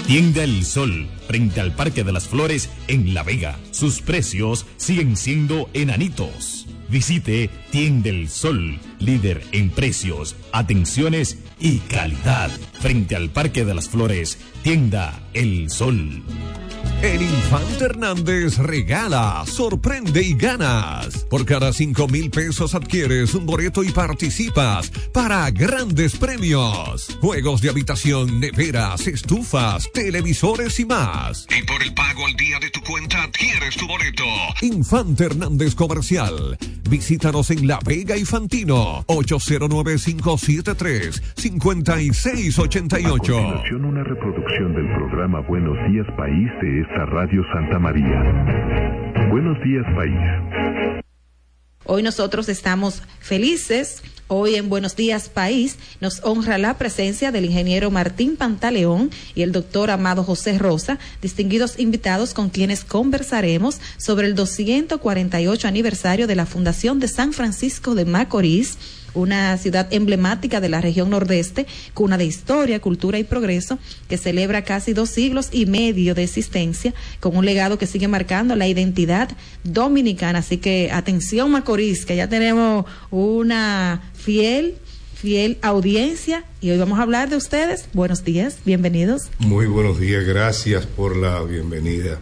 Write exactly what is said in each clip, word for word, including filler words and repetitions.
Tienda El Sol, frente al Parque de las Flores en La Vega. Sus precios siguen siendo enanitos. Visite Tienda El Sol, líder en precios, atenciones y calidad. Frente al Parque de las Flores, Tienda El Sol. En Infante Hernández regala, sorprende y ganas. Por cada cinco mil pesos adquieres un boleto y participas para grandes premios. Juegos de habitación, neveras, estufas, televisores y más. Y por el pago al día de tu cuenta adquieres tu boleto. Infante Hernández Comercial. Visítanos en La Vega y Fantino. ocho cero nueve, cinco siete tres, cinco seis ocho ocho. A continuación, una reproducción del programa Buenos Días País de esta Radio Santa María. Buenos Días País. Hoy nosotros estamos felices. Hoy en Buenos Días País nos honra la presencia del ingeniero Martín Pantaleón y el doctor Amado José Rosa, distinguidos invitados con quienes conversaremos sobre el doscientos cuarenta y ocho aniversario de la Fundación de San Francisco de Macorís, una ciudad emblemática de la región nordeste, cuna de historia, cultura y progreso, que celebra casi dos siglos y medio de existencia, con un legado que sigue marcando la identidad dominicana. Así que atención, Macorís, que ya tenemos una fiel, fiel audiencia y hoy vamos a hablar de ustedes. Buenos días, bienvenidos. Muy buenos días, gracias por la bienvenida.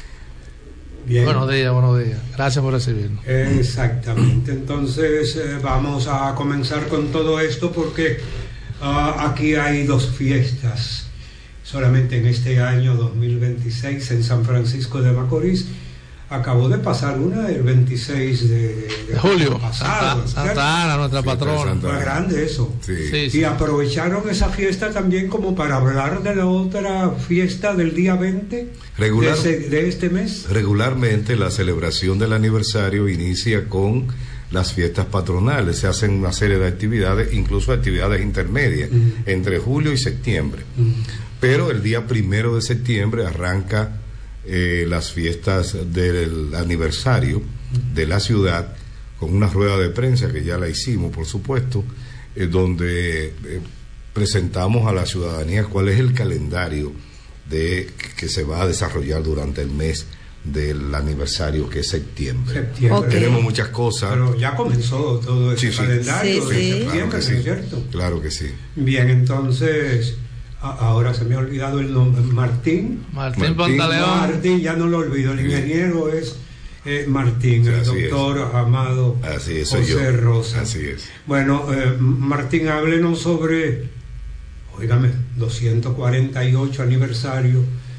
Bien. Buenos días, buenos días. Gracias por recibirnos. Exactamente. Entonces eh, vamos a comenzar con todo esto porque uh, aquí hay dos fiestas solamente en este año dos mil veintiséis en San Francisco de Macorís. Acabó de pasar una el veintiséis de, de, de julio pasado, Santa, Santa Ana, nuestra patrona. Fue grande eso. Sí. Sí, sí. Y aprovecharon esa fiesta también como para hablar de la otra fiesta del día veinte Regular, de, ese, de este mes. Regularmente la celebración del aniversario inicia con las fiestas patronales. Se hacen una serie de actividades, incluso actividades intermedias, uh-huh. entre julio y septiembre. Uh-huh. Pero el día primero de septiembre arranca Eh, las fiestas del aniversario de la ciudad con una rueda de prensa que ya la hicimos, por supuesto, eh, donde eh, presentamos a la ciudadanía cuál es el calendario de que se va a desarrollar durante el mes del aniversario, que es septiembre. septiembre. Okay. Tenemos muchas cosas. Pero ya comenzó todo ese sí, sí. calendario sí, de sí. septiembre, Claro que ¿no sí. es cierto? Claro que sí. Bien, entonces ahora se me ha olvidado el nombre. Martín. Martín, Martín Pantaleón. Martín, ya no lo olvido. El ingeniero es eh, Martín, el Así doctor es. Amado Así es, soy José yo. Rosa. Así es. Bueno, eh, Martín, háblenos sobre, óigame, doscientos cuarenta y ocho aniversario.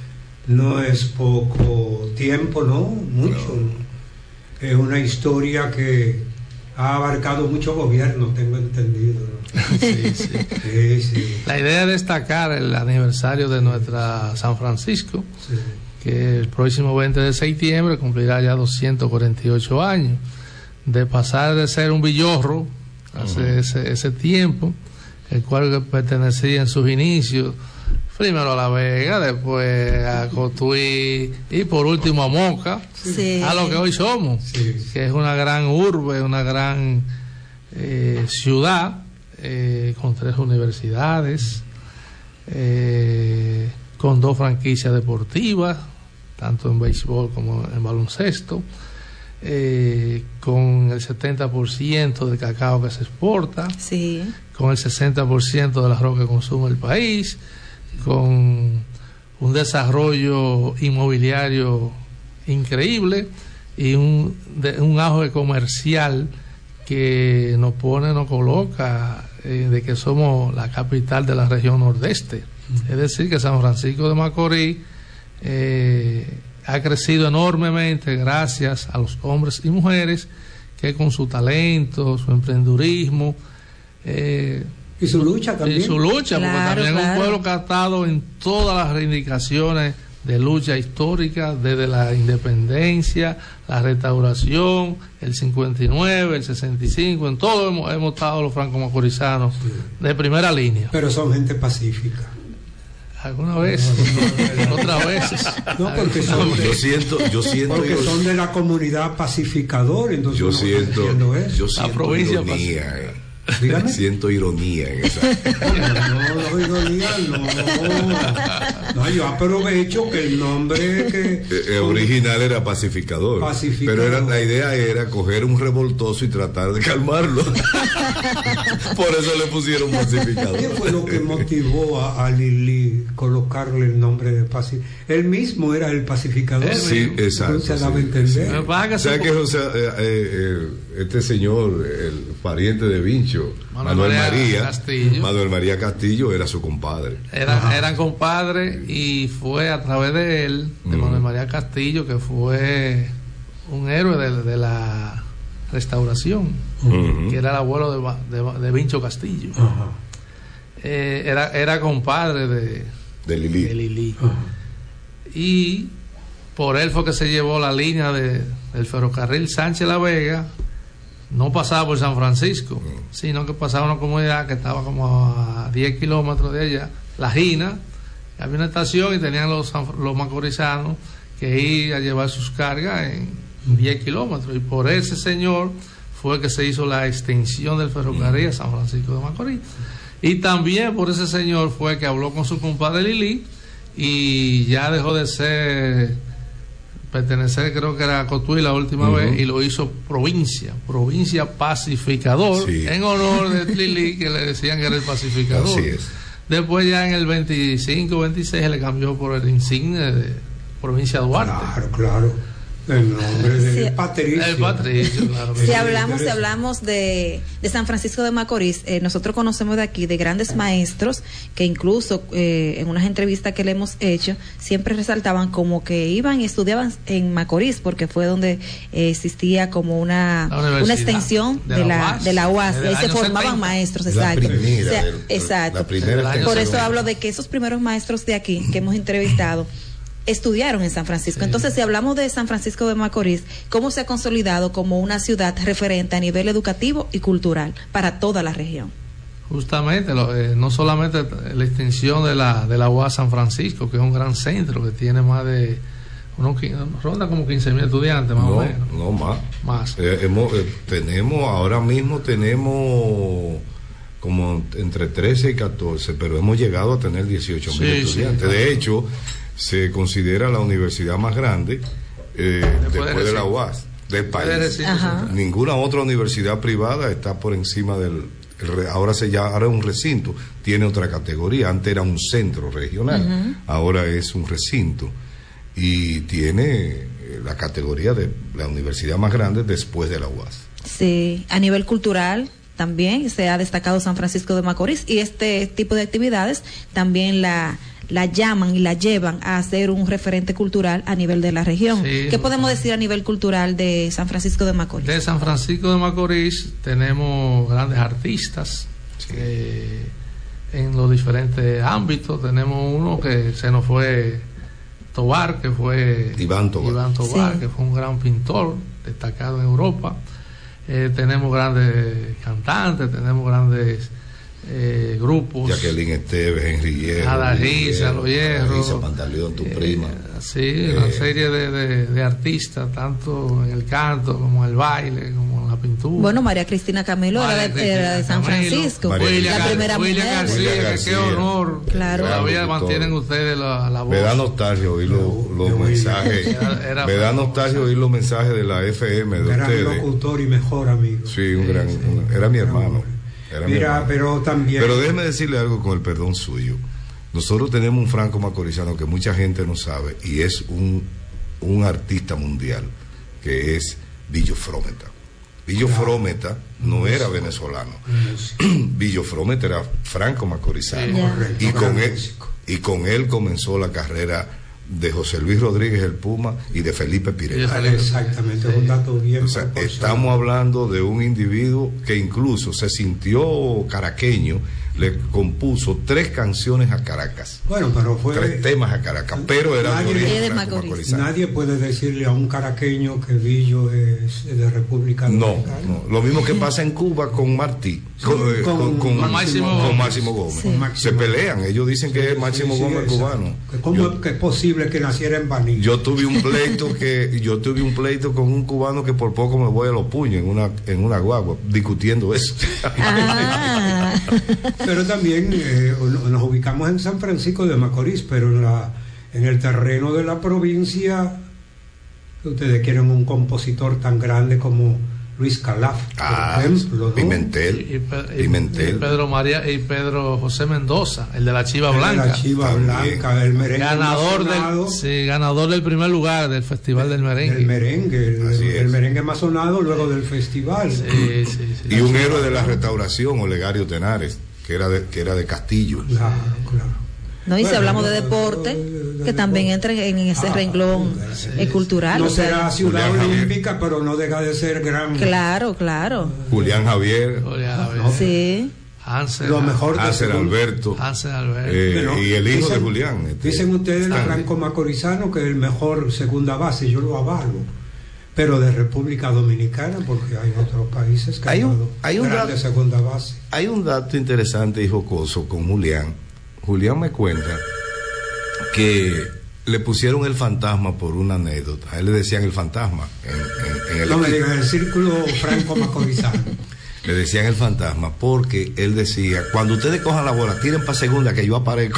No es poco tiempo, ¿no? Mucho. No. Es una historia que ha abarcado muchos gobiernos, tengo entendido, ¿no? Sí, sí. Sí, sí. La idea es destacar el aniversario de nuestra San Francisco, Sí. que el próximo veinte de septiembre cumplirá ya doscientos cuarenta y ocho años, de pasar de ser un villorro hace uh-huh. ese, ese tiempo, el cual pertenecía en sus inicios primero a La Vega, después a Cotuí y por último a Moca, Sí. a lo que hoy somos, Sí. que es una gran urbe, una gran eh, ciudad eh, con tres universidades, eh, con dos franquicias deportivas, tanto en béisbol como en baloncesto, eh, con el setenta por ciento del cacao que se exporta, Sí. con el sesenta por ciento del arroz que consume el país, con un desarrollo inmobiliario increíble y un, de, un auge comercial que nos pone, nos coloca eh, de que somos la capital de la región nordeste. Uh-huh. Es decir, que San Francisco de Macorís eh, ha crecido enormemente gracias a los hombres y mujeres que con su talento, su emprendurismo, eh, y su lucha también. Y su lucha, claro, porque también claro. es un pueblo que ha estado en todas las reivindicaciones de lucha histórica, desde la independencia, la restauración, el cincuenta y nueve, el sesenta y cinco, en todo hemos, hemos estado los franco-macorizanos sí. de primera línea. Pero son gente pacífica. Algunas veces, no, no, no, otras veces. No, porque son de, yo siento, yo siento porque yo, son de la comunidad pacificador, entonces yo no siento, eso. yo siento la provincia ironía, eh. Dígame. Siento ironía en esa. No, no, ironía no. No, yo aprovecho que el nombre que eh, original era pacificador. Pacificador. Pero era, la idea era coger un revoltoso y tratar de calmarlo. Por eso le pusieron pacificador. ¿Qué fue lo que motivó a, a Lili colocarle el nombre de pacificador? Él mismo era el pacificador. Sí, exacto. Se daba a sí, entender. sí. O sea que o sea, eh, eh, este señor, el pariente de Vincho, Manuel, Manuel María, María Castillo. Manuel María Castillo era su compadre. Era, eran compadres y fue a través de él, de Mm. Manuel María Castillo, que fue un héroe de, de la restauración, Mm. que era el abuelo de, Ma- de, de Vincho Castillo. Ajá. Eh, era, era compadre de, De Lili. de Lili. Ajá. Y por él fue que se llevó la línea de, del ferrocarril Sánchez La Vega. No pasaba por San Francisco, Mm. sino que pasaba una comunidad que estaba como a diez kilómetros de allá, La Gina. Había una estación y tenían los, sanf- los macorizanos que ir a llevar sus cargas en diez kilómetros. Y por ese señor fue que se hizo la extensión del ferrocarril a San Francisco de Macorís. Y también por ese señor fue que habló con su compadre Lili y ya dejó de ser, pertenecer, creo que era a Cotuí la última Uh-huh. vez, y lo hizo provincia, provincia pacificador, Sí. en honor de Lili, que le decían que era el pacificador. Así es. Después ya en el veinticinco, veintiséis se le cambió por el insigne de provincia Duarte. Claro, claro. El nombre de Sí. Patricio. El Patricio, claro. Si Sí, hablamos, si interesa. hablamos de, de San Francisco de Macorís, eh, nosotros conocemos de aquí de grandes maestros que incluso eh, en unas entrevistas que le hemos hecho siempre resaltaban como que iban y estudiaban en Macorís porque fue donde eh, existía como una, La universidad una extensión de de, la la, U A S, de la U A S, desde ahí el se año formaban setenta. maestros, La exacto. primera, O sea, del- exacto. la primera Del año Por eso setenta. hablo de que esos primeros maestros de aquí que hemos entrevistado estudiaron en San Francisco. Sí. Entonces, si hablamos de San Francisco de Macorís, ¿cómo se ha consolidado como una ciudad referente a nivel educativo y cultural para toda la región? Justamente, lo- eh, no solamente la extensión de la, de la U A S San Francisco, que es un gran centro que tiene más de, unos, qui- ronda como quince mil estudiantes más No, o menos. no más. Más. Eh, hemos, eh, tenemos, ahora mismo tenemos como entre trece y catorce, pero hemos llegado a tener dieciocho mil Sí, sí, estudiantes. claro. De hecho, se considera la universidad más grande eh, Después después, de de la Recinto. U A S del Después de país. Recinto Ajá. Central. Ninguna otra universidad privada está por encima del el re- ahora se llama ahora es un recinto, tiene otra categoría. Antes era un centro regional, ahora es un recinto y tiene eh, la categoría de la universidad más grande después de la U A S. Sí, a nivel cultural también se ha destacado San Francisco de Macorís y este tipo de actividades también la, la llaman y la llevan a ser un referente cultural a nivel de la región. Sí, ¿Qué podemos sí. decir a nivel cultural de San Francisco de Macorís? De San Francisco de Macorís tenemos grandes artistas eh, en los diferentes ámbitos. Tenemos uno que se nos fue Tobar, que fue Iván Tobar. Iván Tobar, Sí. que fue un gran pintor destacado en Europa. Eh, tenemos grandes cantantes, tenemos grandes eh, grupos. Jacqueline Esteves, Henry Hierro, Adarisa, Los Hierros, Adarisa, Pantaleón, tu eh, prima. Sí, una Eh, serie de, de, de artistas, tanto en el canto como en el baile, como en la pintura. Bueno, María Cristina Camilo María era de, era de San Cristina Camilo, Francisco, María William, la Gar- primera William mujer. García, William que García. qué honor. Claro. Todavía Gran mantienen locutor. ustedes la, la voz. Me da nostalgia oír los, los Yo- yo- mensajes. Era- era me da famoso. nostalgia oír los mensajes de la F M de Gran ustedes. locutor y mejor amigo. Sí, un gran, un- era mi hermano. Era mi Mira, hermano. pero también. Pero déjeme decirle algo con el perdón suyo. Nosotros tenemos un franco macorizano que mucha gente no sabe y es un, un artista mundial, que es Billo Frometa. Billo Claro. Frometa no era venezolano. Billo Frometa era franco macorizano. Sí. Ya. Correcto, Y con gran él, músico. y con él comenzó la carrera de José Luis Rodríguez el Puma y de Felipe Pirela. Ah, exactamente, es un dato bien O sea, proporcionado. estamos hablando de un individuo que incluso se sintió caraqueño le compuso tres canciones a Caracas. Bueno, pero fue... Tres temas a Caracas, pero era nadie, de de Franco Macorís. Macorizano. Nadie puede decirle a un caraqueño que Villo es de República No, Dominicana. no, lo mismo que pasa en Cuba con Martí, con, eh, con- con, con- con Máximo con Gómez. Máximo Gómez. Sí. Se pelean, ellos dicen que es Máximo Sí, sí, Gómez exacto. cubano. Que ¿Cómo Yo- es que es posible que naciera en Baní? Yo tuve un pleito que yo tuve un pleito con un cubano que por poco me voy a los puños en una en una guagua discutiendo eso. Ah. Pero también eh, nos ubicamos en San Francisco de Macorís, pero en, la, en el terreno de la provincia, ustedes quieren un compositor tan grande como Luis Calaf, por Ah, ejemplo, ¿no? Pimentel, Y, Pe- y- Pimentel. y Pedro María y Pedro José Mendoza, el de la Chiva El de Blanca. La Chiva También. Blanca, el merengue ganador más sonado, del, sí, ganador del primer lugar del Festival del Merengue. del merengue, el, Así el es. merengue más sonado luego del festival. Sí, sí, sí. Y un héroe de la restauración, Olegario Tenares, que era de, que era de Castillo. Claro, claro. No, y si Bueno, hablamos de de- deporte, de- que de también deporte. entra en ese Ah, renglón sí, eh, cultural. No o sea, será ciudad Julián Javier. olímpica, pero no deja de ser gran. Claro, claro. Julián Javier, Oye, a ver, Sí. Hansel, Lo mejor de Hansel segundo. Alberto, Hansel Alberto. eh, Bueno, y el hijo dicen- de Julián. este, Dicen ustedes el Stanley. Franco Macorizano que es el mejor segunda base, yo lo avalo, pero de República Dominicana, porque hay otros países que Hay han un- dado hay un grandes dato- segunda base. Hay un dato interesante y jocoso con Julián. Julián me cuenta que le pusieron el fantasma por una anécdota. A él le decían el fantasma en, en- en el No me equipo. digan el círculo Franco Macorizano. Le decían el fantasma porque él decía, cuando ustedes cojan la bola, tiren para segunda que yo aparezco.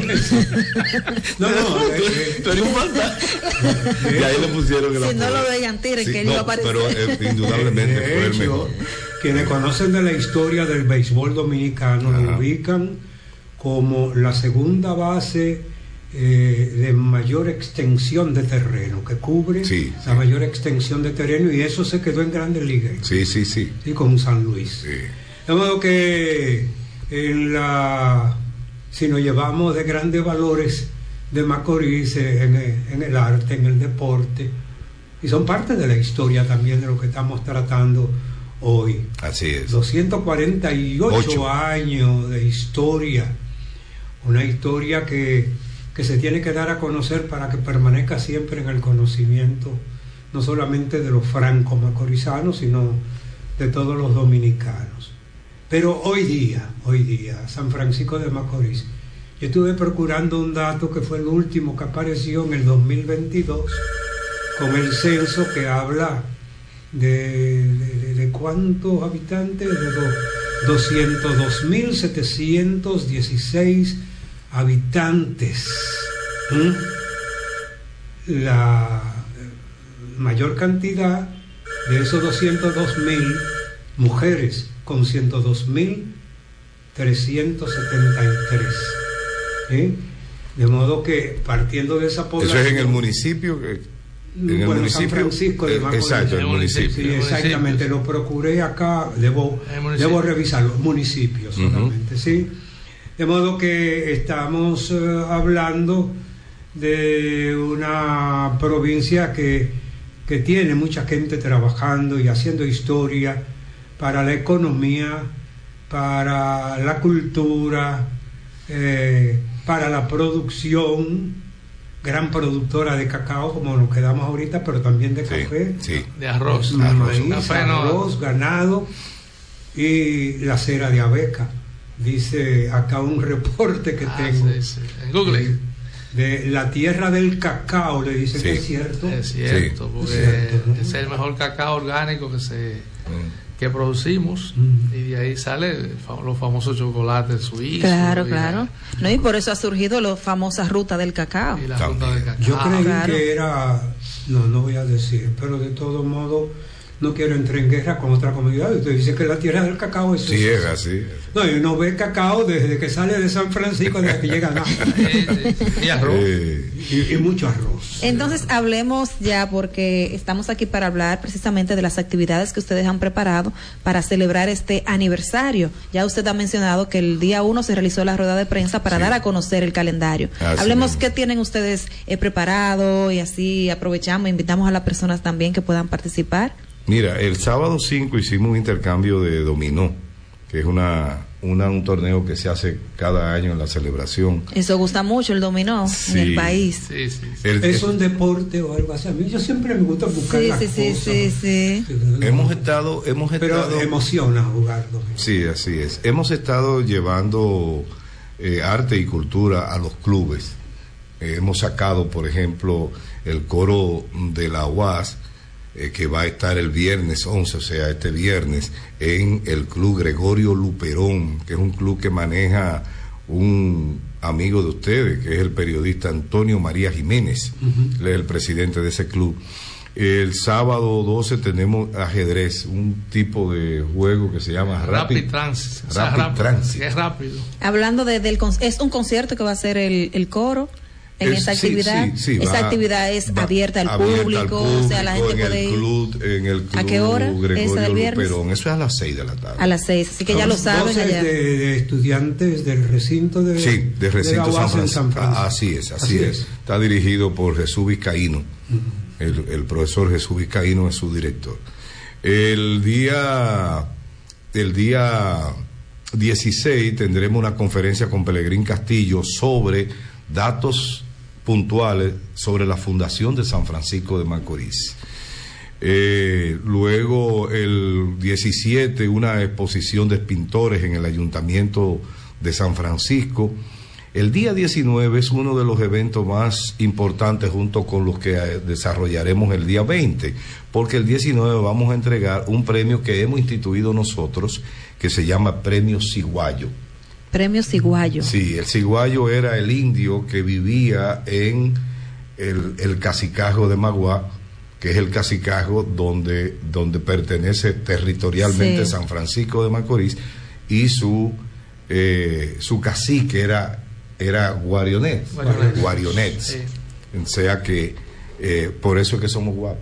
No, no, eh, eh, Tú eres un fantasma. Y ahí le pusieron el Si no apodo. lo veían, tiren, Sí, que él no, iba a aparecer. pero eh, indudablemente de fue el hecho, mejor. quienes conocen de la historia del béisbol dominicano lo Ajá. ubican como la segunda base eh, de mayor extensión de terreno, que cubre Sí, la sí. mayor extensión de terreno, y eso se quedó en Grandes Ligas, Sí, sí, sí. sí, con San Luis. sí. De modo que en la, si nos llevamos de grandes valores de Macorís eh, en, el- en el arte, en el deporte, y son parte de la historia también de lo que estamos tratando hoy. Así es. doscientos cuarenta y ocho Ocho. años de historia, una historia que, que se tiene que dar a conocer para que permanezca siempre en el conocimiento, no solamente de los franco-macorizanos, sino de todos los dominicanos. Pero hoy día, hoy día, San Francisco de Macorís, yo estuve procurando un dato que fue el último que apareció en el dos mil veintidós, con el censo que habla de, de, de cuántos habitantes, de do, doscientos dos mil setecientos dieciséis habitantes. ¿Mm? La mayor cantidad de esos doscientos dos mil mujeres, con ciento dos mil trescientos setenta y tres. ¿Eh? De modo que partiendo de esa población... Eso es en el municipio. eh, En el Bueno, municipio. San Francisco de eh, Macorís. Exacto, el El municipio. Sí, municipio. exactamente, lo procuré acá, debo, El municipio. debo revisarlo, municipios solamente, ¿sí? De modo que estamos eh, hablando de una provincia que, que tiene mucha gente trabajando y haciendo historia para la economía, para la cultura, eh, para la producción, gran productora de cacao, como nos quedamos ahorita, pero también de Sí, café, sí. De arroz. maíz, arroz. Café no. arroz, ganado y la cera de abeca. Dice acá un reporte que Ah, tengo sí, sí. En Google. de la tierra del cacao, le dicen Sí. que es cierto. Es cierto, Sí. porque Es cierto, ¿no? es el mejor cacao orgánico que se Mm. que producimos, Mm. y de ahí sale el fa- los famosos chocolates suizos. Claro, y claro. No, y por eso ha surgido la famosa ruta del cacao. La, y la También. ruta del cacao. Yo creí claro. que era, no, no voy a decir, pero de todo modo no quiero entrar en guerra con otra comunidad. Usted dice que la tierra del cacao es Sí, es así. No, y uno ve cacao desde que sale de San Francisco hasta que llega a Sí, sí. Y arroz. Eh, y, y mucho arroz. Entonces hablemos ya, porque estamos aquí para hablar precisamente de las actividades que ustedes han preparado para celebrar este aniversario. Ya usted ha mencionado que el día uno se realizó la rueda de prensa para Sí. dar a conocer el calendario. Así Hablemos mismo. qué tienen ustedes eh, preparado, y así aprovechamos, invitamos a las personas también que puedan participar. Mira, el sábado cinco hicimos un intercambio de dominó, que es una una, un torneo que se hace cada año en la celebración. Eso gusta mucho, el dominó, sí, en el país. Sí, sí, sí. El, ¿Es un deporte o algo así? A mí yo siempre me gusta buscar sí, las sí, cosas. Sí, sí, sí. Hemos estado... Hemos Pero estado, emociona jugar dominó. Sí, así es. Hemos estado llevando eh, arte y cultura a los clubes. Eh, hemos sacado, por ejemplo, el coro de la U A S, eh, que va a estar el viernes once, o sea, este viernes, en el Club Gregorio Luperón, que es un club que maneja un amigo de ustedes, que es el periodista Antonio María Jiménez. Uh-huh. Él es el presidente de ese club. El sábado doce tenemos ajedrez, un tipo de juego que se llama Rapid, Rapid Transit. Rapid, o sea, rápido, Transit. Es rápido. Hablando de, del... Es un concierto que va a hacer el, el coro. En Es, esa actividad, sí, sí, sí, esa va, actividad es va, abierta, al, abierta público, al público, o sea, la gente en puede el ir. Club, en el club ¿A qué hora? Gregorio ¿Esa del viernes? Luperón. Eso es a las seis de la tarde. A las seis, así que ya lo saben allá. De, de estudiantes del recinto de, sí, de recinto de San, Francisco. San Francisco. Así es, así, así es. es. Está dirigido por Jesús Vizcaíno. Uh-huh. el, el profesor Jesús Vizcaíno es su director. El día, el día dieciséis tendremos una conferencia con Pelegrín Castillo sobre datos puntuales sobre la fundación de San Francisco de Macorís. Eh, luego el diecisiete una exposición de pintores en el Ayuntamiento de San Francisco. El día diecinueve es uno de los eventos más importantes junto con los que desarrollaremos el día veinte, porque el diecinueve vamos a entregar un premio que hemos instituido nosotros que se llama Premio Ciguayo. Premio Ciguayo. Sí, el ciguayo era el indio que vivía en el, el cacicajo de Maguá, que es el cacicajo donde, donde pertenece territorialmente sí. San Francisco de Macorís, y su, eh, su cacique era, era Guarionet. Guarionet. Guarionet. Sí. O sea que eh, por eso es que somos guapos.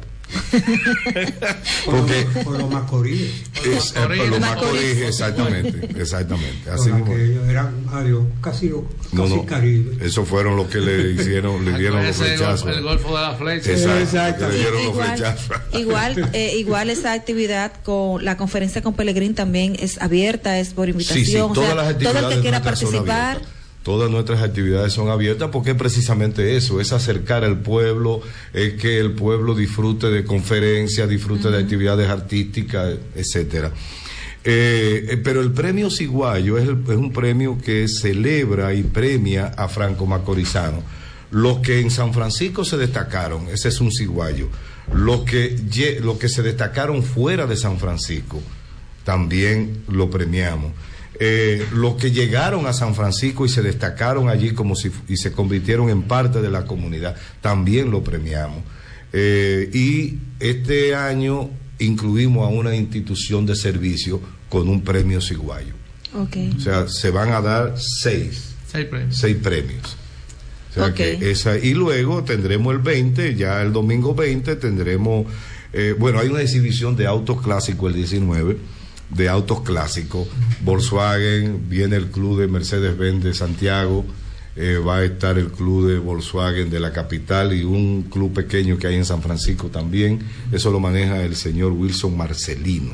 Porque por los Macorís, es, por los Macorís, exactamente, exactamente. Así mismo. Ellos eran adiós, casi, casi no, no, Caribe. Esos fueron los que le hicieron, le dieron los rechazos. El, el Golfo de la Flecha. Exacto, Exacto. le dieron igual, los rechazos. Igual, eh, igual esa actividad con la conferencia con Pelegrín también es abierta, es por invitación. Sí, sí, o todas sea, las actividades todo el que quiera participar. Todas nuestras actividades son abiertas porque es precisamente eso, es acercar al pueblo, es que el pueblo disfrute de conferencias, disfrute uh-huh. de actividades artísticas, etcétera. Eh, pero el premio Ciguayo es, el, es un premio que celebra y premia a franco-macorizanos. Los que en San Francisco se destacaron, ese es un Ciguayo. Los que, los que se destacaron fuera de San Francisco, también lo premiamos. Eh, los que llegaron a San Francisco y se destacaron allí como si y se convirtieron en parte de la comunidad, también lo premiamos. Eh, y este año incluimos a una institución de servicio con un premio Ciguayo. Okay. O sea, se van a dar seis, seis premios. Seis premios. O sea, okay. que esa, y luego tendremos el veinte, ya el domingo veinte tendremos, eh, bueno, hay una exhibición de autos clásicos el diecinueve, de autos clásicos, Volkswagen, viene el club de Mercedes-Benz de Santiago, eh, va a estar el club de Volkswagen de la capital y un club pequeño que hay en San Francisco también, eso lo maneja el señor Wilson Marcelino.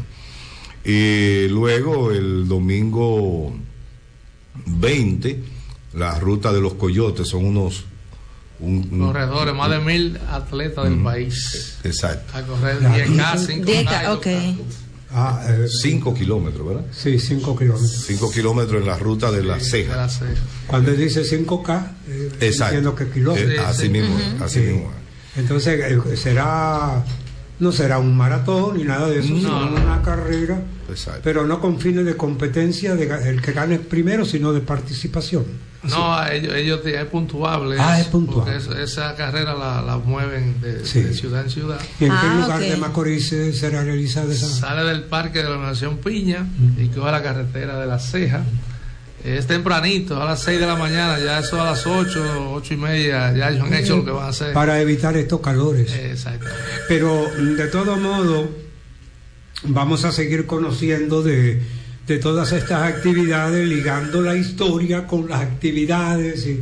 Y luego el domingo veinte, la ruta de los Coyotes, son unos un, un, corredores, más de mil atletas del uh, país. Exacto. A correr diez K, cinco K. Ok. Ah, eh, cinco kilómetros, ¿verdad? Sí, cinco kilómetros. Cinco kilómetros en la ruta de la sí, ceja. De la ceja. Cuando dice cinco K, eh, entiendo que kilómetros. Eh, así sí. mismo, uh-huh. así sí. mismo. Entonces, eh, será, no será un maratón ni nada de eso, no, sino no. una carrera, exacto. pero no con fines de competencia, de el que gane primero, sino de participación. No, sí. ellos, ellos es puntuable. Ah, es puntuable. Porque es, esa carrera la, la mueven de, sí. de ciudad en ciudad. ¿Y en ah, qué lugar okay. de Macorís será realizada esa? Sale del parque de la Nación Piña mm. y coge la carretera de la Ceja. Es tempranito, a las seis de la mañana, ya eso a las ocho, ocho y media, ya ellos han hecho lo que van a hacer. Para evitar estos calores. Exactamente. Pero, de todo modo, vamos a seguir conociendo de... de todas estas actividades, ligando la historia con las actividades y,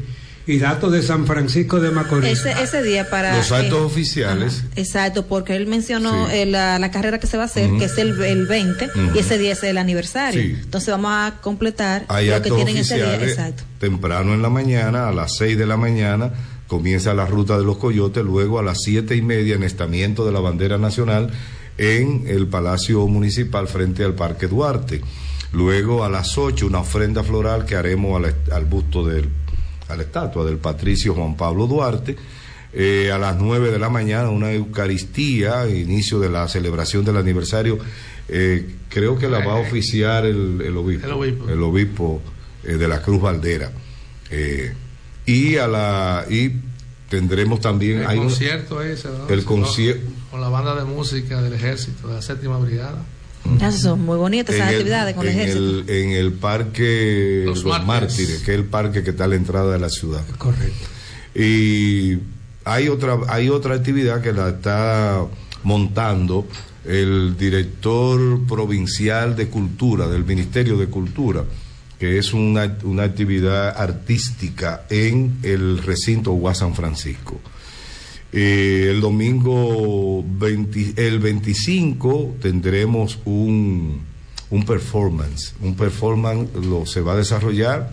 y datos de San Francisco de Macorís. Ese, ese día para... Los actos eh, oficiales. Ajá, exacto, porque él mencionó Sí. eh, la, la carrera que se va a hacer, uh-huh. que es el, el veinte, uh-huh. y ese día es el aniversario. Sí. Entonces vamos a completar Hay lo que tienen ese día. oficiales, exacto. temprano en la mañana, a las seis de la mañana, comienza la ruta de los coyotes, luego a las siete y media, enestamiento de la bandera nacional en el Palacio Municipal frente al Parque Duarte. Luego a las ocho, una ofrenda floral que haremos al, al busto del, a la estatua del patricio Juan Pablo Duarte. Eh, a las nueve de la mañana, una Eucaristía, inicio de la celebración del aniversario. Eh, creo que la va a oficiar el, el obispo, el obispo, el obispo eh, de la Cruz Valdera. Eh, y a la y tendremos también el hay concierto un, ese, ¿no? el concierto con la banda de música del ejército, de la séptima brigada. Esas son muy bonitas esas en actividades el, con el en ejército. El, en el parque Los, Los Mártires. Mártires, que es el parque que está a la entrada de la ciudad. Correcto. Y hay otra, hay otra actividad que la está montando el director provincial de Cultura, del Ministerio de Cultura, que es una, una actividad artística en el recinto U A San Francisco. Eh, el domingo veinte, el veinticinco tendremos un, un performance. Un performance lo se va a desarrollar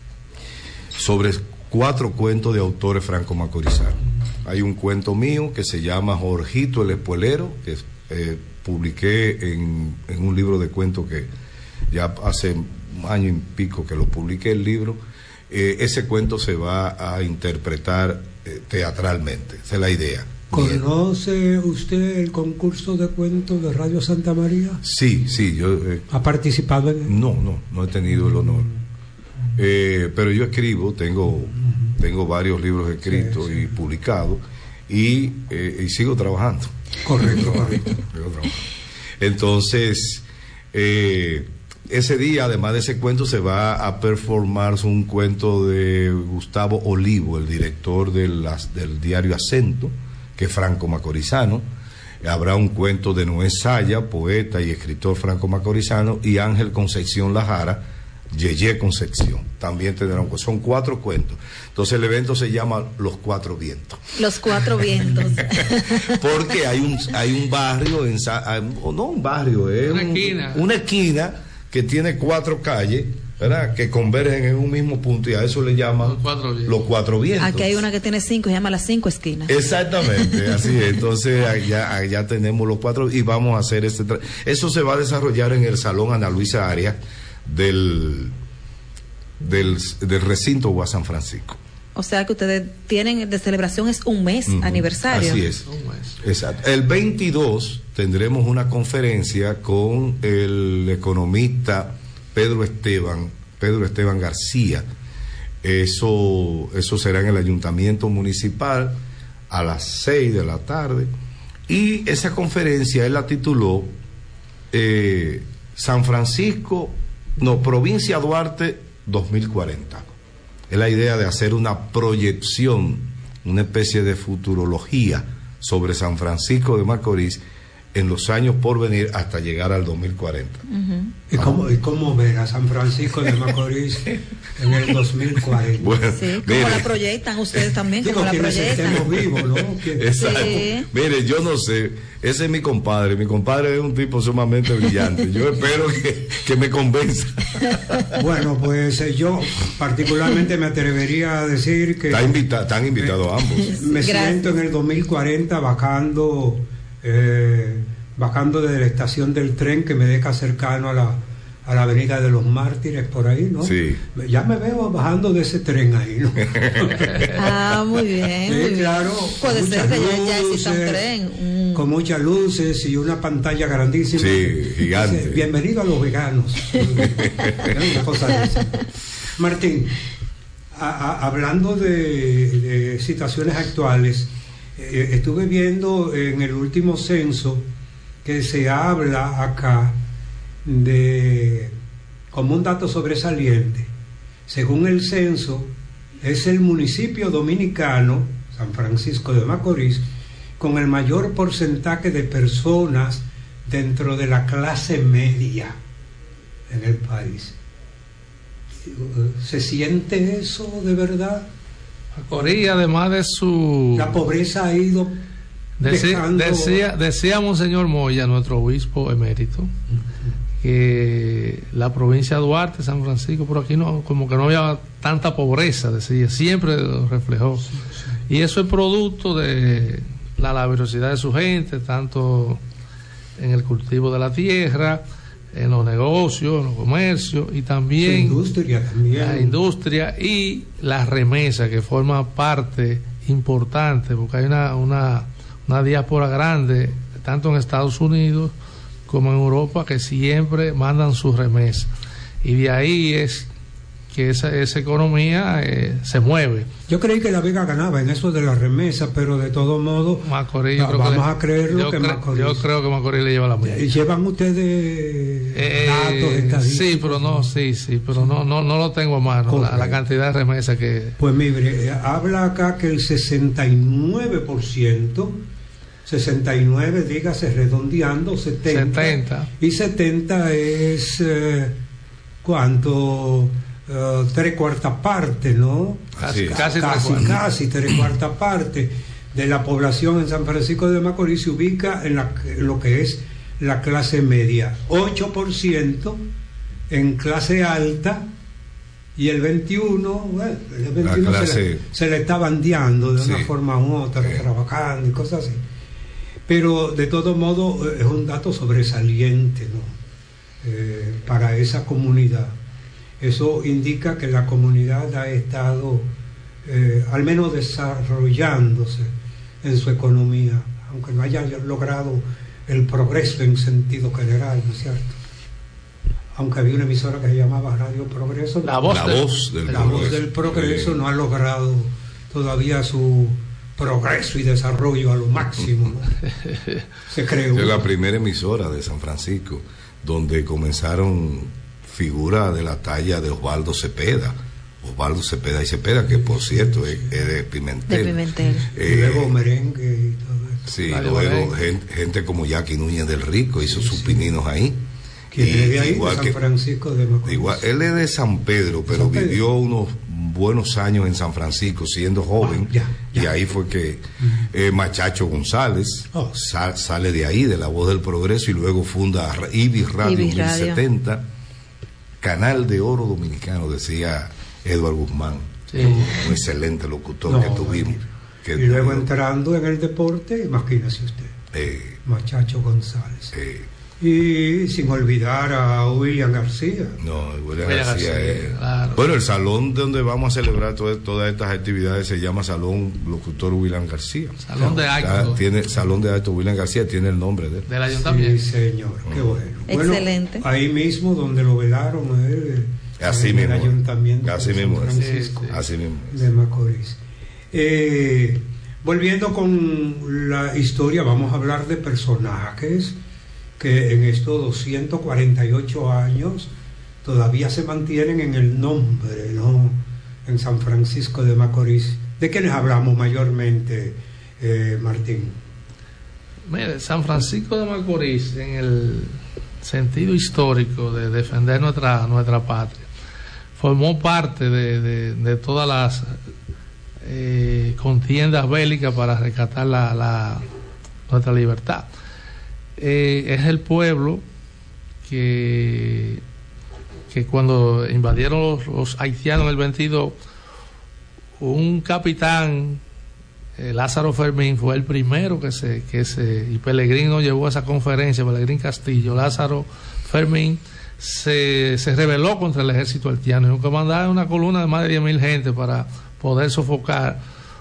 sobre cuatro cuentos de autores franco-macorizanos. Hay un cuento mío que se llama Jorgito el Espuelero, que eh, publiqué en, en un libro de cuentos que ya hace un año y pico que lo publiqué el libro. Eh, ese cuento se va a interpretar eh, teatralmente, esa es la idea. ¿Conoce usted el concurso de cuentos de Radio Santa María? Sí, sí, yo... Eh, ¿Ha participado en él? No, no, no he tenido el honor. Eh, pero yo escribo, tengo, tengo varios libros escritos sí, sí. y publicados, y, eh, y sigo trabajando. Correcto, correcto. Sigo trabajando. Entonces, eh, ese día, además de ese cuento, se va a performar un cuento de Gustavo Olivo, el director de las, del diario Acento, que es franco-macorizano. Habrá un cuento de Noé Saya, poeta y escritor franco-macorizano, y Ángel Concepción Lajara, Yeye Concepción. También tendrán, son cuatro cuentos. Entonces el evento se llama Los Cuatro Vientos. Los Cuatro Vientos. Porque hay un, hay un barrio, en, o no un barrio, es una, un, esquina. una esquina que tiene cuatro calles, ¿verdad?, que convergen en un mismo punto, y a eso le llaman los cuatro, los cuatro vientos. Aquí hay una que tiene cinco, se llama Las Cinco Esquinas. Exactamente, así es. Entonces allá, allá tenemos los cuatro y vamos a hacer este... Tra- eso se va a desarrollar en el Salón Ana Luisa Arias del, del, del recinto U A San Francisco. O sea que ustedes tienen de celebración es un mes, uh-huh. aniversario. Así es. Un mes. Exacto. El veintidós tendremos una conferencia con el economista Pedro Esteban, Pedro Esteban García. Eso, eso será en el Ayuntamiento Municipal a las seis de la tarde. Y esa conferencia él la tituló eh, San Francisco, no, Provincia Duarte dos mil cuarenta. Es la idea de hacer una proyección, una especie de futurología sobre San Francisco de Macorís en los años por venir hasta llegar al dos mil cuarenta. Uh-huh. ¿Y, cómo, ¿Y cómo ver a San Francisco de Macorís en el dos mil cuarenta? Bueno, sí, como mire, la proyectan ustedes también, digo, como la proyectan. Estemos vivos, ¿no? Exacto. Sí. Mire, yo no sé, ese es mi compadre, mi compadre es un tipo sumamente brillante, yo espero que, que me convenza. Bueno, pues eh, yo particularmente me atrevería a decir que... Está invita, están invitados me, ambos. Me Gracias. siento en el dos mil cuarenta bajando... Eh, bajando de la estación del tren que me deja cercano a la, a la avenida de los Mártires, por ahí, ¿no? Sí. Ya me veo bajando de ese tren ahí, ¿no? Ah, muy bien. Sí, muy claro. Puede ser que luces, ya, ya exista un tren. Mm. Con muchas luces y una pantalla grandísima. Sí, gigante. Dice, bienvenido a los veganos. Una cosa de esa. Martín, a, a, hablando de, de situaciones actuales, eh, estuve viendo en el último censo que se habla acá de, como un dato sobresaliente, según el censo, es el municipio dominicano, San Francisco de Macorís, con el mayor porcentaje de personas dentro de la clase media en el país. ¿Se siente eso de verdad? Macorís, además de su... La pobreza ha ido decía, dejando... decía, decía Monseñor Moya, nuestro obispo emérito, que la provincia de Duarte, San Francisco, por aquí no, como que no había tanta pobreza, decía, siempre lo reflejó. Sí, sí. Y eso es producto de la laboriosidad de su gente, tanto en el cultivo de la tierra, en los negocios, en los comercios, y también la industria, también. la industria y la remesa, que forma parte importante, porque hay una, una, una diáspora grande, tanto en Estados Unidos como en Europa, que siempre mandan sus remesas. Y de ahí es que esa, esa economía eh, se mueve. Yo creí que La Vega ganaba en eso de la remesa, pero de todo modo Macorís, yo va, creo vamos que le, a creerlo yo que cre, Macorís. Yo creo que Macorís le lleva la mía. ¿Llevan ustedes eh, datos, estadísticos? Sí, pero no, sí, sí, pero no, no, no lo tengo a mano, la, la cantidad de remesas que... Pues mire, habla acá que el sesenta y nueve por ciento, sesenta y nueve, dígase redondeando, setenta, setenta. Y setenta es eh, ¿cuánto? Uh, tres cuartas partes, ¿no? Casi, casi, casi, casi, casi tres cuartas partes de la población en San Francisco de Macorís se ubica en, la, en lo que es la clase media, ocho por ciento en clase alta y el veintiuno por ciento, bueno, el veintiuno por ciento clase... se, le, se le está bandeando de sí. una forma u otra, sí. trabajando y cosas así. Pero de todo modo es un dato sobresaliente, ¿no? Eh, para esa comunidad. Eso indica que la comunidad ha estado eh, al menos desarrollándose en su economía, aunque no haya logrado el progreso en sentido general, ¿no es cierto? Aunque había una emisora que se llamaba Radio Progreso, la voz, la del, voz del la progreso, voz del progreso no ha logrado todavía su progreso y desarrollo a lo máximo, ¿no? Se creó. Es la primera emisora de San Francisco donde comenzaron figuras de la talla de Osvaldo Cepeda, Osvaldo Cepeda y Cepeda, que por cierto es, es de Pimentel. De Pimentel. Eh, y luego merengue y todo eso. Sí, Radio luego gente, gente como Jackie Núñez del Rico hizo sí, sus sí. pininos ahí. ¿Quién es de ahí? Igual de San Francisco de Macorís. Igual, él es de San Pedro, pero San Pedro. Vivió unos buenos años en San Francisco siendo joven, ah, ya, ya. Y ahí fue que uh-huh. eh, Machacho González oh. sal, sale de ahí, de La Voz del Progreso, y luego funda Ibis Radio en mil setenta, Canal de Oro Dominicano, decía Eduardo Guzmán, sí. Un excelente locutor no, que tuvimos. Que y luego entrando en el deporte, imagínese usted, eh, Machacho González. Eh, Y sin olvidar a William García. No, William García, García es... Claro. Bueno, el salón donde vamos a celebrar todo, todas estas actividades se llama Salón Locutor William García. Salón de actos. Tiene Salón de actos William García, tiene el nombre de él. Del ayuntamiento. Sí, señor, qué bueno. Excelente. Bueno, ahí mismo donde lo velaron a él, así en mismo. el ayuntamiento así de mismo. San Francisco Sí, sí. Así mismo. De Macorís. Eh, volviendo con la historia, vamos a hablar de personajes que en estos doscientos cuarenta y ocho años todavía se mantienen en el nombre, ¿no? En San Francisco de Macorís. ¿De quiénes hablamos mayormente, eh, Martín? Mire, San Francisco de Macorís, en el sentido histórico de defender nuestra nuestra patria, formó parte de, de, de todas las eh, contiendas bélicas para rescatar la, la nuestra libertad. Eh, es el pueblo que, que cuando invadieron los, los haitianos en el veintidós, un capitán, eh, Lázaro Fermín, fue el primero que se, que se y Pellegrino llevó a esa conferencia, Pellegrín Castillo. Lázaro Fermín se, se rebeló contra el ejército haitiano y comandaba una columna de más de diez mil gente para poder sofocar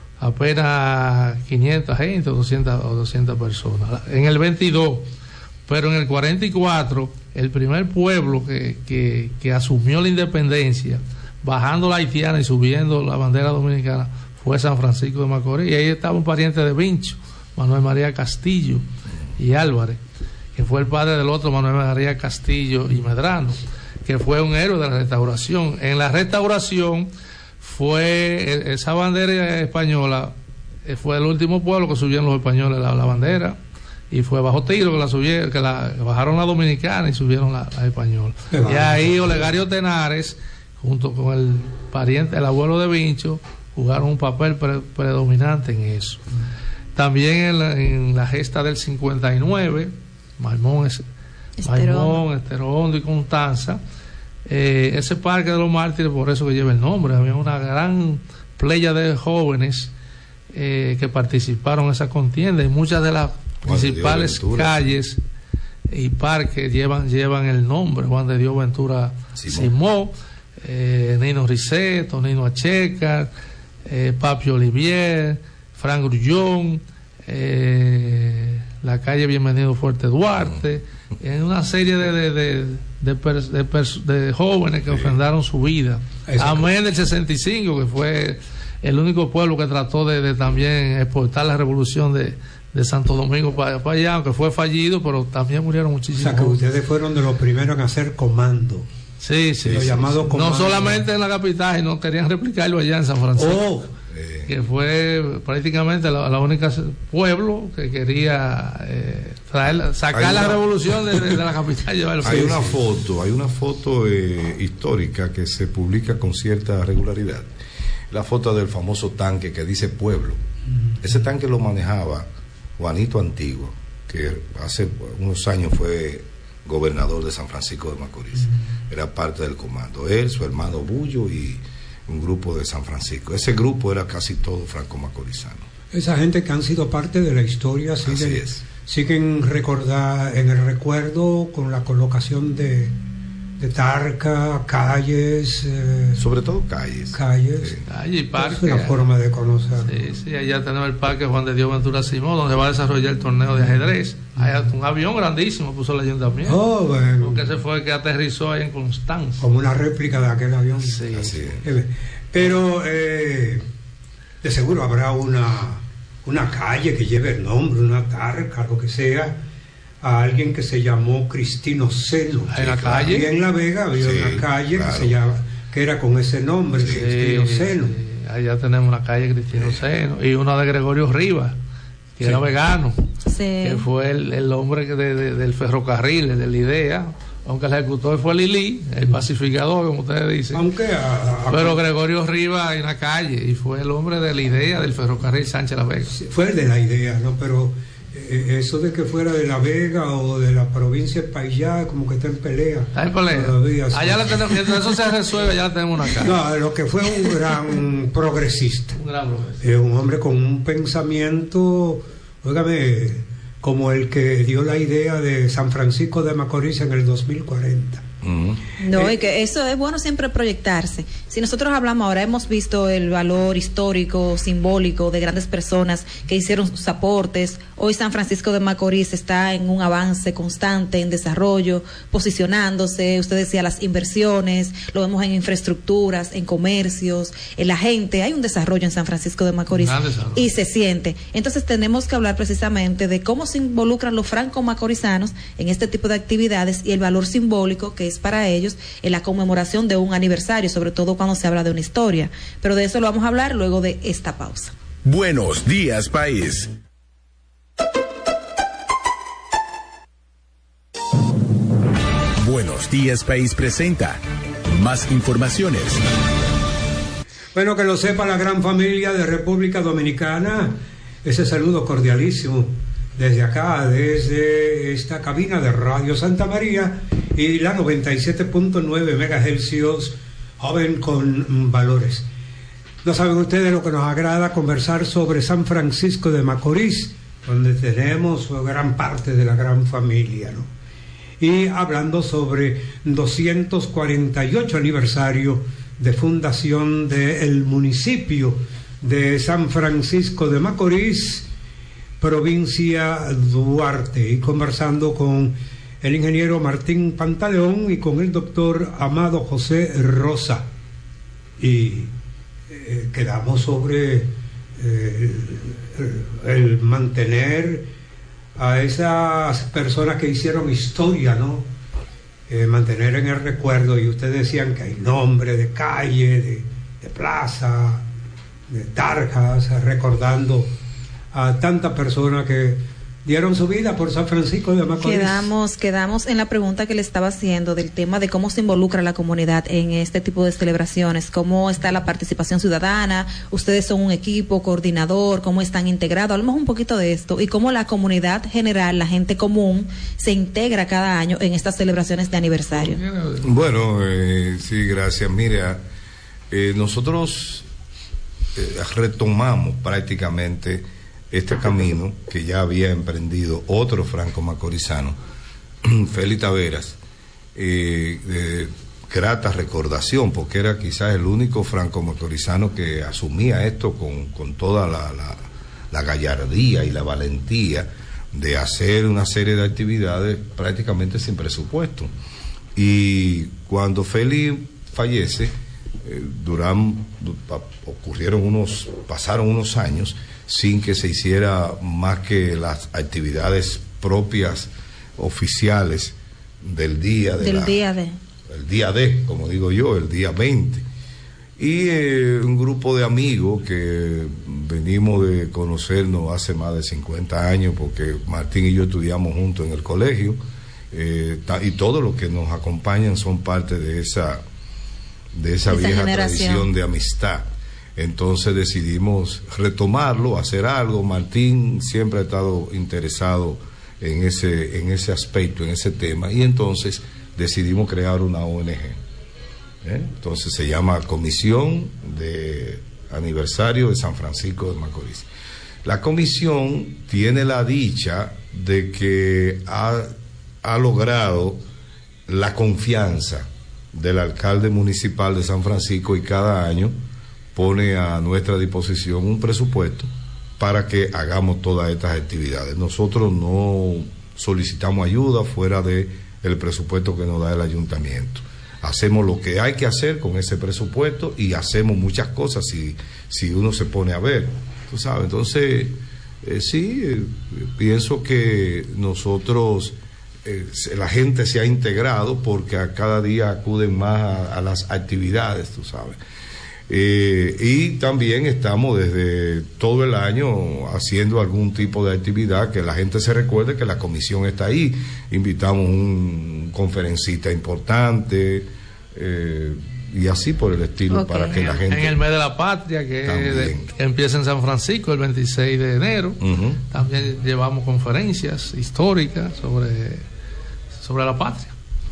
apenas quinientas gente o doscientas, o doscientas personas en el veintidós, pero en el cuarenta y cuatro el primer pueblo que, que, que asumió la independencia bajando la haitiana y subiendo la bandera dominicana fue San Francisco de Macorís, y ahí estaba un pariente de Vincho, Manuel María Castillo y Álvarez, que fue el padre del otro Manuel María Castillo y Medrano, que fue un héroe de la restauración. En la restauración fue esa bandera española, fue el último pueblo que subieron los españoles la, la bandera, y fue bajo tiro que la subieron, que la que bajaron la dominicana y subieron la, la española. Y ahí Olegario Tenares, junto con el pariente, el abuelo de Vincho, jugaron un papel pre predominante en eso. También en la, en la gesta del cincuenta y nueve, Maimón, es, Maimón Esterondo y Constanza, eh, ese parque de los mártires, por eso que lleva el nombre, había una gran playa de jóvenes eh, que participaron en esa contienda, y muchas de las Juan principales calles y parques llevan llevan el nombre: Juan de Dios Ventura Simón, eh, Nino Riceto, Nino Acheca, eh, Papi Olivier, Frank Grullón, eh, la calle Bienvenido Fuerte Duarte, en una serie de de, de, de, per, de, per, de jóvenes que sí. ofrendaron su vida. Amén del sesenta y cinco, que fue el único pueblo que trató de, de también exportar la revolución de, de Santo Domingo para, para allá, aunque fue fallido, pero también murieron muchísimos. O sea, que ustedes fueron de los primeros en hacer comando. Sí, sí. Los sí, llamados sí. comandos. No solamente en la capital, sino querían replicarlo allá en San Francisco. Oh. Que fue prácticamente la, la única pueblo que quería eh, traer, sacar una, la revolución de, de, de la capital. Llevarlo. Hay una foto, hay una foto eh, histórica que se publica con cierta regularidad. La foto del famoso tanque que dice Pueblo. Mm. Ese tanque lo manejaba Juanito Antiguo, que hace unos años fue gobernador de San Francisco de Macorís. Mm. Era parte del comando. Él, su hermano Bullo y un grupo de San Francisco. Ese grupo era casi todo franco-macorizano. Esa gente que han sido parte de la historia siguen, siguen recordar en el recuerdo con la colocación de, de tarca, calles, eh, sobre todo calles. Calles. Sí. Calle y parque. Es una forma de conocer. Sí, sí, allá tenemos el parque Juan de Dios Ventura Simón, donde va a desarrollar el torneo de ajedrez. Hay un avión grandísimo puso el ayuntamiento. Oh, bueno. Porque ese fue el que aterrizó ahí en Constanza. Como una réplica de aquel avión. Sí. Así es. Pero eh, de seguro habrá una, una calle que lleve el nombre, una tarca, lo que sea, a alguien que se llamó Cristino Seno. ¿En la calle? Y en La Vega había sí, una calle claro. que se llama, que era con ese nombre, sí, Cristino sí, Seno. Sí. Allá tenemos una calle Cristino sí. Seno y una de Gregorio Rivas, que sí. era vegano, sí. que fue el, el hombre de, de, del ferrocarril, de la idea. Aunque el ejecutor fue Lili, el pacificador, como ustedes dicen. Aunque a, a, pero Gregorio Rivas en la calle, y fue el hombre de la idea del ferrocarril Sánchez La Vega. Sí, fue el de la idea, ¿no? Pero eh, eso de que fuera de La Vega o de la provincia de Paillá, como que está en pelea. Está en pelea. Todavía, allá la tenemos, mientras eso se resuelve, ya la tenemos una calle. No, lo que fue un gran progresista. Un gran progresista. Eh, un hombre con un pensamiento, óigame, como el que dio la idea de San Francisco de Macorís en el dos mil cuarenta. Uh-huh. No, eh, y que eso es bueno siempre proyectarse. Si nosotros hablamos ahora, hemos visto el valor histórico, simbólico de grandes personas que hicieron sus aportes. Hoy San Francisco de Macorís está en un avance constante, en desarrollo, posicionándose. Usted decía las inversiones, lo vemos en infraestructuras, en comercios, en la gente. Hay un desarrollo en San Francisco de Macorís y se siente. Entonces tenemos que hablar precisamente de cómo se involucran los franco-macorizanos en este tipo de actividades y el valor simbólico que es para ellos en la conmemoración de un aniversario, sobre todo cuando se habla de una historia. Pero de eso lo vamos a hablar luego de esta pausa. Buenos días, país. Buenos días, país presenta más informaciones. Bueno, que lo sepa la gran familia de República Dominicana. Ese saludo cordialísimo desde acá, desde esta cabina de Radio Santa María y la noventa y siete punto nueve megahercios, joven con valores. No saben ustedes lo que nos agrada conversar sobre San Francisco de Macorís, donde tenemos gran parte de la gran familia, ¿no? Y hablando sobre doscientos cuarenta y ocho aniversario de fundación del municipio de San Francisco de Macorís, provincia Duarte, y conversando con el ingeniero Martín Pantaleón y con el doctor Amado José Rosa. Y eh, quedamos sobre eh, el, el mantener a esas personas que hicieron historia, ¿no? Eh, mantener en el recuerdo, y ustedes decían que hay nombre de calle, de, de plaza, de tarjas, recordando a tantas personas que dieron su vida por San Francisco de Macorís. Quedamos, quedamos en la pregunta que le estaba haciendo del tema de cómo se involucra la comunidad en este tipo de celebraciones, cómo está la participación ciudadana, ustedes son un equipo coordinador, cómo están integrados, hablamos un poquito de esto y cómo la comunidad general, la gente común, se integra cada año en estas celebraciones de aniversario. Bueno, eh, sí, gracias. Mira, eh, nosotros eh, retomamos prácticamente este camino que ya había emprendido otro franco macorizano, Félix Taveras, eh, de grata recordación, porque era quizás el único franco macorizano que asumía esto con, con toda la, la, la gallardía y la valentía de hacer una serie de actividades prácticamente sin presupuesto. Y cuando Félix fallece, eh, duran, ocurrieron unos, pasaron unos años sin que se hiciera más que las actividades propias oficiales del día de del la, día de el día de, como digo yo, el día veinte. Y eh, un grupo de amigos que venimos de conocernos hace más de cincuenta años, porque Martín y yo estudiamos juntos en el colegio, eh, y todos los que nos acompañan son parte de esa de esa, esa vieja generación. Tradición de amistad. Entonces decidimos retomarlo, hacer algo. Martín siempre ha estado interesado en ese, en ese aspecto, en ese tema, y entonces decidimos crear una O N G. ¿Eh? Entonces se llama Comisión de Aniversario de San Francisco de Macorís. La comisión tiene la dicha de que ha, ha logrado la confianza del alcalde municipal de San Francisco, y cada año pone a nuestra disposición un presupuesto para que hagamos todas estas actividades. Nosotros no solicitamos ayuda fuera de el presupuesto que nos da el ayuntamiento. Hacemos lo que hay que hacer con ese presupuesto y hacemos muchas cosas si, si uno se pone a ver, tú sabes. Entonces, eh, sí, eh, pienso que nosotros, eh, la gente se ha integrado porque a cada día acuden más a, a las actividades, tú sabes. Eh, y también estamos desde todo el año haciendo algún tipo de actividad que la gente se recuerde que la comisión está ahí. Invitamos un conferencista importante, eh, y así por el estilo, okay, para que la gente... En el mes de la patria, que, de, que empieza en San Francisco el veintiséis de enero, uh-huh. También llevamos conferencias históricas sobre, sobre la patria.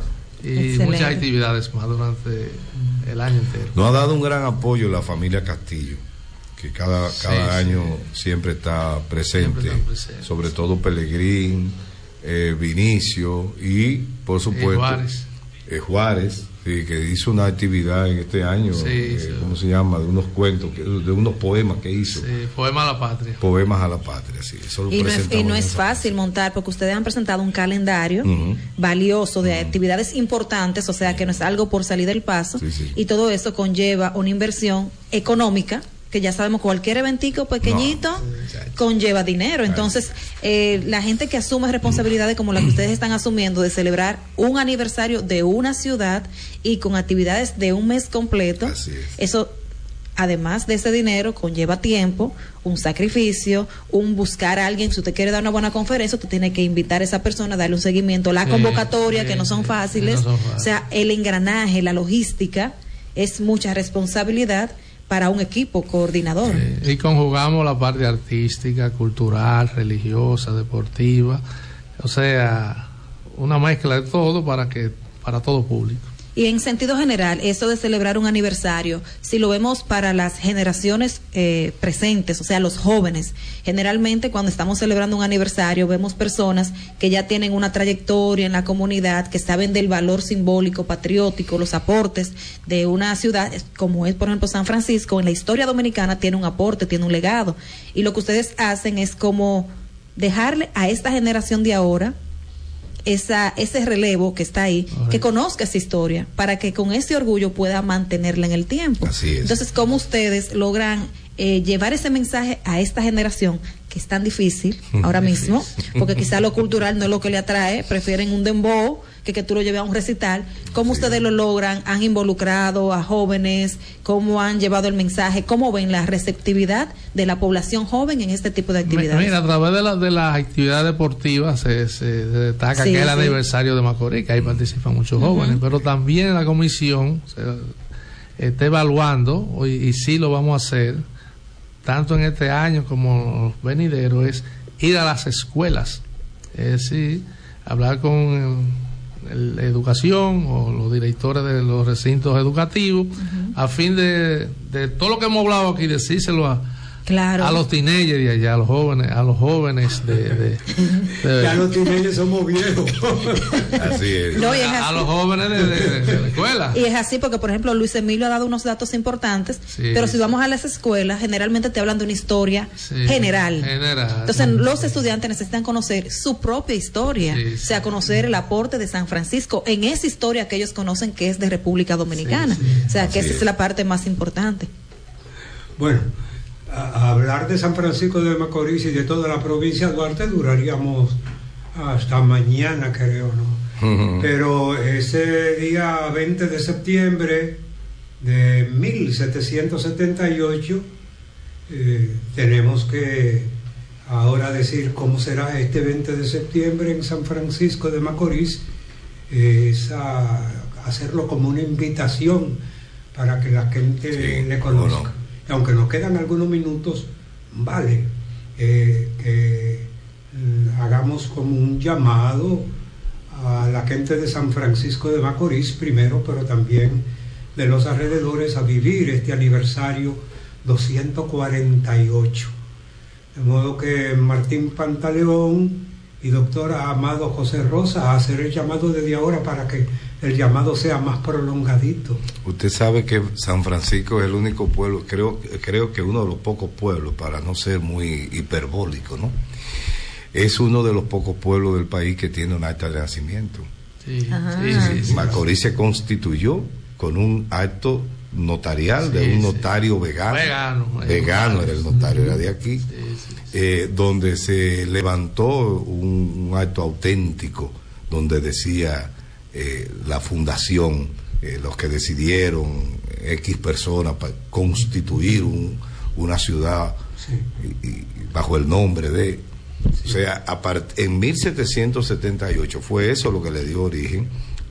Y excelente. Muchas actividades más durante el año entero. Nos ha dado un gran apoyo la familia Castillo, que cada, sí, cada sí. año siempre está presente, siempre presente. Sobre todo Pelegrín, eh, Vinicio y por supuesto eh, Juárez, eh, Juárez sí, que hizo una actividad en este año, sí, eh, sí. ¿cómo se llama? De unos cuentos, de unos poemas que hizo. Sí, Poemas a la Patria. Poemas a la Patria, sí. Eso lo y, no es, y no es fácil montar, porque ustedes han presentado un calendario uh-huh. valioso de uh-huh. actividades importantes, o sea que no es algo por salir del paso, sí, sí. y todo eso conlleva una inversión económica, que ya sabemos cualquier eventico pequeñito no, conlleva dinero. Entonces, eh, la gente que asume responsabilidades como la que ustedes están asumiendo de celebrar un aniversario de una ciudad y con actividades de un mes completo, eso, además de ese dinero, conlleva tiempo, un sacrificio, un buscar a alguien. Si usted quiere dar una buena conferencia, usted tiene que invitar a esa persona, darle un seguimiento, la sí, convocatoria, sí, que no son fáciles. No son fáciles. O sea, el engranaje, la logística, es mucha responsabilidad para un equipo coordinador. Sí, y conjugamos la parte artística, cultural, religiosa, deportiva, o sea, una mezcla de todo para que para todo público. Y en sentido general, eso de celebrar un aniversario, si lo vemos para las generaciones eh, presentes, o sea, los jóvenes, generalmente cuando estamos celebrando un aniversario vemos personas que ya tienen una trayectoria en la comunidad, que saben del valor simbólico, patriótico, los aportes de una ciudad, como es por ejemplo San Francisco, en la historia dominicana tiene un aporte, tiene un legado, y lo que ustedes hacen es como dejarle a esta generación de ahora esa ese relevo que está ahí, okay, que conozca esa historia, para que con ese orgullo pueda mantenerla en el tiempo. Así es. Entonces, ¿cómo ustedes logran eh, llevar ese mensaje a esta generación que es tan difícil ahora mismo, porque quizá lo cultural no es lo que le atrae, prefieren un dembow que que tú lo lleves a un recital. ¿Cómo sí. ustedes lo logran? ¿Han involucrado a jóvenes? ¿Cómo han llevado el mensaje? ¿Cómo ven la receptividad de la población joven en este tipo de actividades? Mira, a través de, la, de las actividades deportivas se, se destaca sí, que es el sí. aniversario de Macorís, que ahí participan muchos uh-huh. jóvenes, pero también la comisión se, está evaluando, y, y sí lo vamos a hacer, tanto en este año como venidero, es ir a las escuelas, es decir, hablar con el, el, educación o los directores de los recintos educativos, uh-huh. a fin de, de todo lo que hemos hablado aquí, decírselo a, claro. a los teenagers de allá, a los jóvenes, a los jóvenes de, de, de ya los teenagers somos viejos. Así es. No, y es así. A los jóvenes de, de, de la escuela. Y es así porque, por ejemplo, Luis Emilio ha dado unos datos importantes, sí, pero si sí. vamos a las escuelas, generalmente te hablan de una historia sí, general. general. Entonces, los estudiantes necesitan conocer su propia historia, sí, sí. o sea, conocer el aporte de San Francisco en esa historia que ellos conocen que es de República Dominicana. Sí, sí. O sea, que así esa es. es la parte más importante. Bueno, a hablar de San Francisco de Macorís y de toda la provincia de Duarte duraríamos hasta mañana, creo, ¿no? Uh-huh. Pero ese día veinte de septiembre de mil setecientos setenta y ocho eh, tenemos que ahora decir cómo será este veinte de septiembre en San Francisco de Macorís, eh, es a, hacerlo como una invitación para que la gente sí, le conozca. Bueno. Aunque nos quedan algunos minutos, vale eh, que mm, hagamos como un llamado a la gente de San Francisco de Macorís primero, pero también de los alrededores, a vivir este aniversario doscientos cuarenta y ocho. De modo que Martín Pantaleón y doctora Amado José Rosa, a hacer el llamado desde ahora para que el llamado sea más prolongadito. Usted sabe que San Francisco es el único pueblo, creo, creo que uno de los pocos pueblos, para no ser muy hiperbólico, ¿no? Es uno de los pocos pueblos del país que tiene un acta de nacimiento. Sí, sí, sí, sí. Macorís se constituyó con un acto notarial sí, de un notario sí. vegano. Vegano, vegano era el notario, era de aquí. Sí, sí, sí. Eh, donde se levantó un, un acto auténtico, donde decía eh, la fundación, eh, los que decidieron, X personas, para constituir un, una ciudad sí. y, y bajo el nombre de... Sí. O sea, apart, en mil setecientos setenta y ocho fue eso lo que le dio origen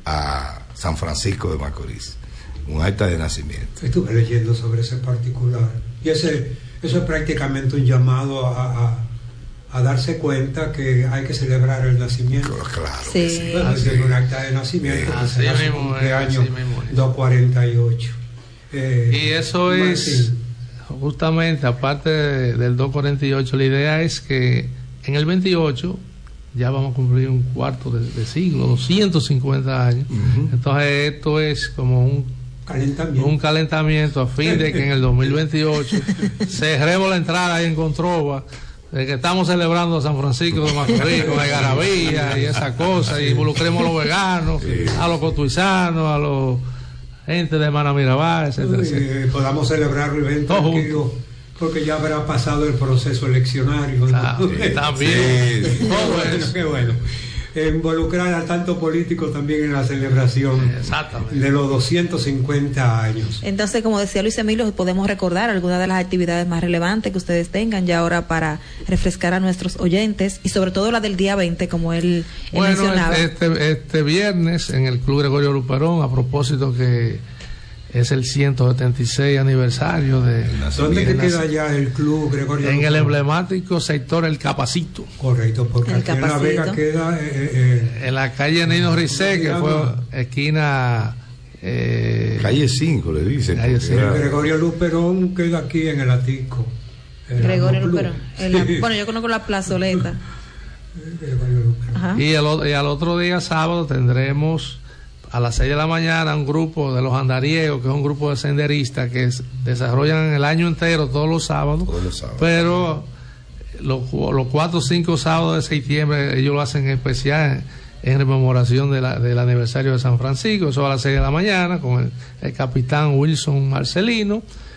a San Francisco de Macorís, un acta de nacimiento. Estuve leyendo sobre ese particular y ese, eso es prácticamente un llamado a, a, a darse cuenta que hay que celebrar el nacimiento. Claro, sí. que sí. Bueno, sí. un acta de nacimiento sí. que será su cumpleaños doscientos cuarenta y ocho. Eh, y eso Martín. Es justamente, aparte de, del doscientos cuarenta y ocho, la idea es que en el veintiocho ya vamos a cumplir un cuarto de, de siglo, doscientos cincuenta años. Uh-huh. Entonces esto es como un calentamiento. un calentamiento a fin de que en el dos mil veintiocho cerremos la entrada ahí en Controva, de que estamos celebrando a San Francisco de Macorís con algarabía y esa cosa, y involucremos a los veganos, sí. a los cotuizanos, a los gente de Mana Mirabal, etcétera, etcétera. Eh, podamos celebrar el evento tranquilo, porque ya habrá pasado el proceso eleccionario, ¿no? Ah, sí, también. Sí, sí. Oh, bueno, qué bueno. Involucrar a tantos políticos también en la celebración de los doscientos cincuenta años. Entonces, como decía Luis Emilio, podemos recordar algunas de las actividades más relevantes que ustedes tengan ya ahora para refrescar a nuestros oyentes, y sobre todo la del día veinte, como él, él bueno, mencionaba. Este, este viernes en el Club Gregorio Luperón, a propósito que es el ciento setenta y seis aniversario de... ¿Dónde que queda ya el Club Gregorio? En el emblemático sector El Capacito. Correcto, porque aquí en La Vega queda... Eh, eh, en la calle Nino Ricé, que fue esquina... Eh, calle cinco, le dicen. Calle cinco. El Gregorio Luperón queda aquí en el Atico. Gregorio Luperón. Sí. Bueno, yo conozco la plazoleta. Y, el, y al otro día, sábado, tendremos... a las seis de la mañana un grupo de los andariegos, que es un grupo de senderistas que es, desarrollan el año entero todos los sábados, todos los sábados. Pero los, los cuatro o cinco sábados de septiembre ellos lo hacen en especial en rememoración de la, del aniversario de San Francisco. Eso a las seis de la mañana con el, el capitán Wilson Marcelino.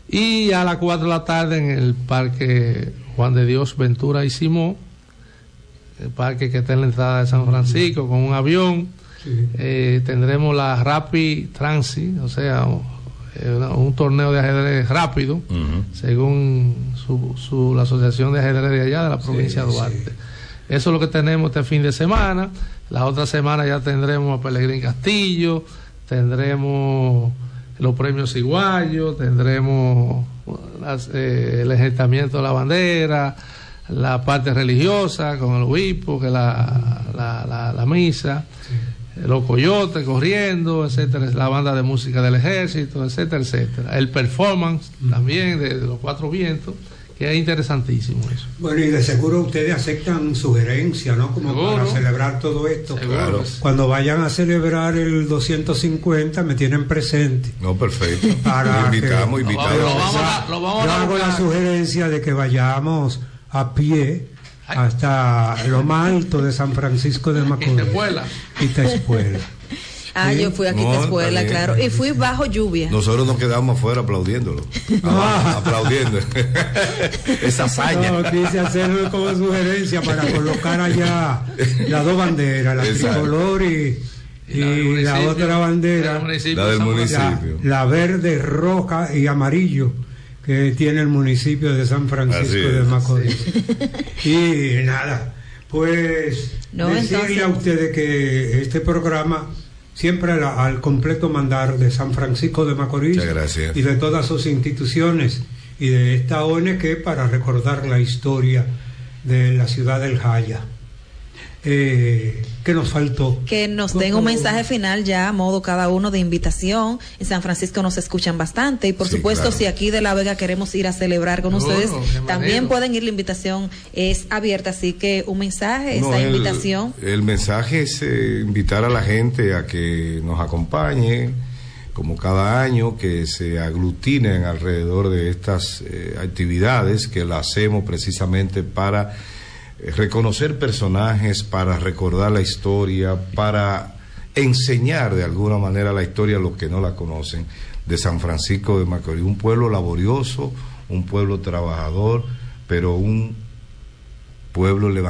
Y a las cuatro de la tarde en el Parque Juan de Dios, Ventura y Simón, el parque que está en la entrada de San Francisco, con un avión. Sí. Eh, tendremos la Rapid Transit, o sea, un torneo de ajedrez rápido, uh-huh. según su, su, la asociación de ajedrez de allá de la provincia sí, de Duarte. Sí. Eso es lo que tenemos este fin de semana. La otra semana ya tendremos a Pelegrín Castillo, tendremos los premios Iguayo, tendremos las, eh, el ejercitamiento de la bandera, la parte religiosa con el obispo, que la, la, la, la misa, sí. los coyotes corriendo, etcétera, la banda de música del ejército, etcétera, etcétera. El performance mm. también de, de los cuatro vientos, que es interesantísimo eso. Bueno, y de seguro ustedes aceptan sugerencias, ¿no? Como seguro. Para celebrar todo esto. Claro. Cuando vayan a celebrar el doscientos cincuenta, me tienen presente. No, perfecto. Para invitamos, que, invitamos. Lo vamos a, lo vamos yo a hago la sugerencia de que vayamos a pie hasta lo más alto de San Francisco de Macorís. Quitaespuela. Quitaespuela. Ah, ¿sí? Yo fui a Quitaespuela, no, claro, y fui bajo lluvia. Nosotros nos quedamos afuera aplaudiéndolo. Ah, aplaudiendo esa hazaña. No, quise hacerlo como sugerencia para colocar allá las dos banderas, la Exacto. tricolor y, y, y la otra bandera, la del municipio. La, la verde, roja y amarillo que tiene el municipio de San Francisco de Macorís. Sí. Y nada, pues no, decirle entonces... a ustedes que este programa siempre al, al completo mandar de San Francisco de Macorís y de todas sus instituciones y de esta O N G para recordar la historia de la ciudad del Jaya. Eh, ¿Qué nos faltó? Que nos den un mensaje final ya a modo cada uno de invitación. En San Francisco nos escuchan bastante y por sí, supuesto claro. si aquí de La Vega queremos ir a celebrar con Seguro, ustedes, también pueden ir, la invitación es abierta, así que un mensaje, no, esa el, invitación. El mensaje es eh, invitar a la gente a que nos acompañe como cada año, que se aglutinen alrededor de estas eh, actividades que las hacemos precisamente para reconocer personajes, para recordar la historia, para enseñar de alguna manera la historia a los que no la conocen de San Francisco de Macorís, un pueblo laborioso, un pueblo trabajador, pero un pueblo levantado.